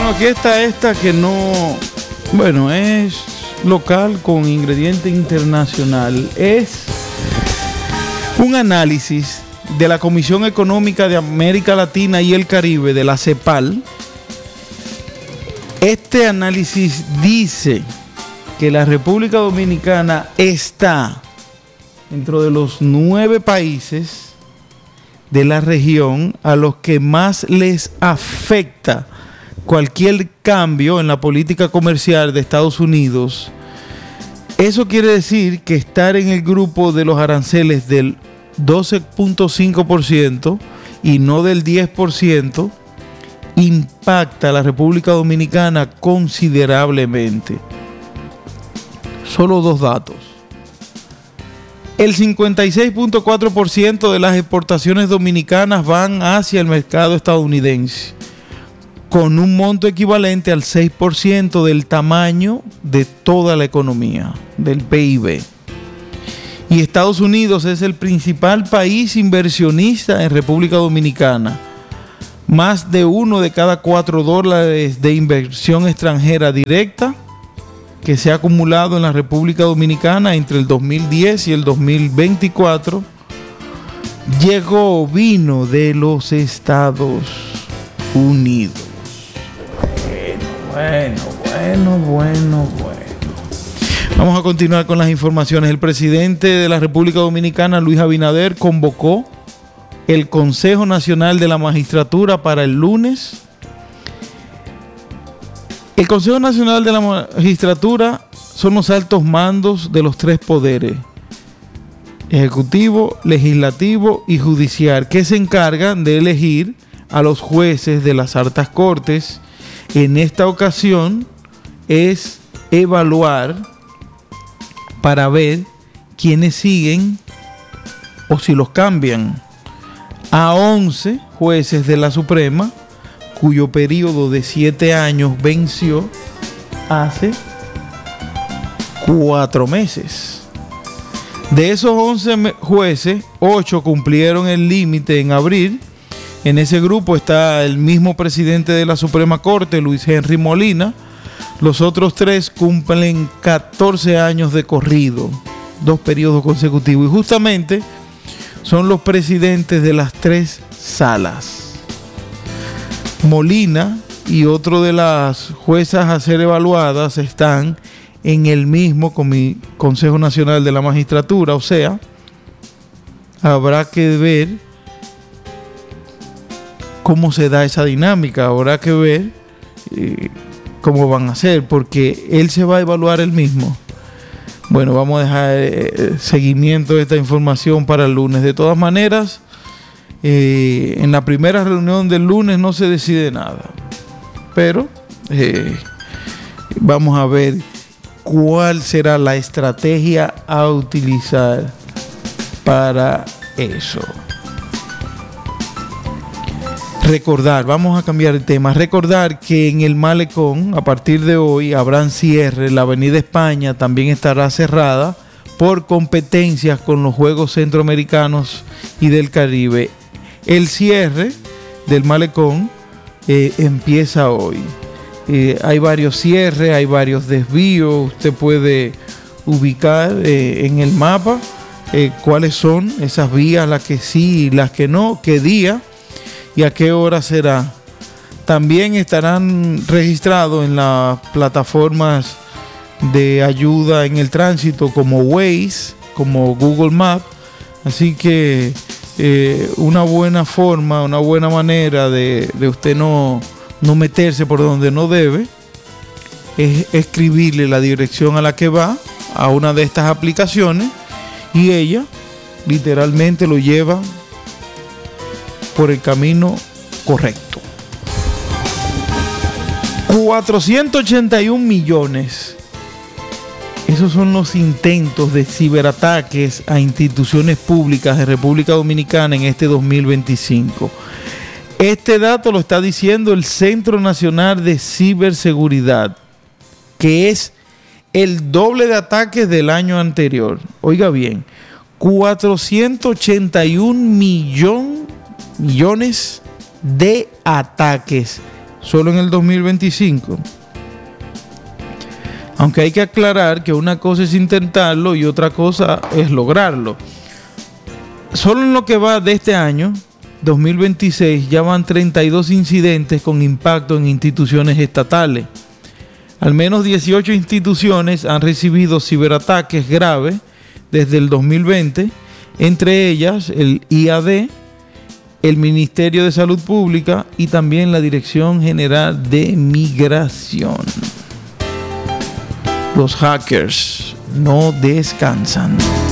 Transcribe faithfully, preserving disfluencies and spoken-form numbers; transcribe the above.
Bueno, aquí está esta que no, bueno, es local con ingrediente internacional. Es un análisis de la Comisión Económica de América Latina y el Caribe, de la CEPAL. Este análisis dice que la República Dominicana está dentro de los nueve países de la región a los que más les afecta cualquier cambio en la política comercial de Estados Unidos. Eso quiere decir que estar en el grupo de los aranceles del doce punto cinco por ciento y no del diez por ciento impacta a la República Dominicana considerablemente. Solo dos datos. El cincuenta y seis punto cuatro por ciento de las exportaciones dominicanas van hacia el mercado estadounidense, con un monto equivalente al seis por ciento del tamaño de toda la economía, del P I B. Y Estados Unidos es el principal país inversionista en República Dominicana. Más de uno de cada cuatro dólares de inversión extranjera directa que se ha acumulado en la República Dominicana entre el dos mil diez y el dos mil veinticuatro llegó, vino de los Estados Unidos. Bueno, bueno, bueno, bueno. Vamos a continuar con las informaciones. El presidente de la República Dominicana, Luis Abinader, convocó el Consejo Nacional de la Magistratura para el lunes. El Consejo Nacional de la Magistratura son los altos mandos de los tres poderes: ejecutivo, legislativo y judicial, que se encargan de elegir a los jueces de las altas cortes. En esta ocasión es evaluar para ver quiénes siguen o si los cambian a once jueces de la Suprema, cuyo periodo de siete años venció hace cuatro meses. De esos once jueces, ocho cumplieron el límite en abril. En ese grupo está el mismo presidente de la Suprema Corte, Luis Henry Molina. Los otros tres cumplen catorce años de corrido, dos periodos consecutivos. Y justamente son los presidentes de las tres salas. Molina y otro de las juezas a ser evaluadas están en el mismo Consejo Nacional de la Magistratura. O sea, habrá que ver cómo se da esa dinámica, habrá que ver eh, cómo van a ser, porque él se va a evaluar él mismo. Bueno, vamos a dejar eh, seguimiento de esta información para el lunes. De todas maneras, eh, en la primera reunión del lunes no se decide nada, pero eh, vamos a ver cuál será la estrategia a utilizar para eso. Recordar, vamos a cambiar el tema, recordar que en el Malecón, a partir de hoy, habrán cierre. La Avenida España también estará cerrada por competencias con los Juegos Centroamericanos y del Caribe. El cierre del Malecón eh, empieza hoy. Eh, hay varios cierres, hay varios desvíos. Usted puede ubicar eh, en el mapa eh, cuáles son esas vías, las que sí y las que no, qué día y a qué hora será. También estarán registrados en las plataformas de ayuda en el tránsito como Waze, como Google Maps. Así que eh, una buena forma, una buena manera de, de usted no, no meterse por donde no debe es escribirle la dirección a la que va a una de estas aplicaciones y ella literalmente lo lleva por el camino correcto. cuatrocientos ochenta y un millones. Esos son los intentos de ciberataques a instituciones públicas de República Dominicana en este dos mil veinticinco. Este dato lo está diciendo el Centro Nacional de Ciberseguridad, que es el doble de ataques del año anterior. Oiga bien, cuatrocientos ochenta y un millón, millones de ataques solo en el dos mil veinticinco. Aunque hay que aclarar que una cosa es intentarlo y otra cosa es lograrlo. Solo en lo que va de este año, dos mil veintiséis, ya van treinta y dos incidentes con impacto en instituciones estatales. Al menos dieciocho instituciones han recibido ciberataques graves desde el dos mil veinte, entre ellas el I A D, el Ministerio de Salud Pública y también la Dirección General de Migración. Los hackers no descansan.